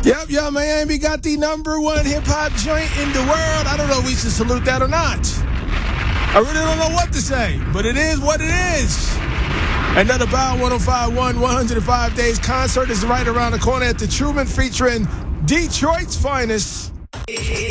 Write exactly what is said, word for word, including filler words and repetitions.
Yep, Young Miami got the number one hip-hop joint in the world. I don't know if we should salute that or not. I really don't know what to say, but it is what it is. Another Bound one oh five point one one hundred five Days concert is right around the corner at the Truman featuring Detroit's finest.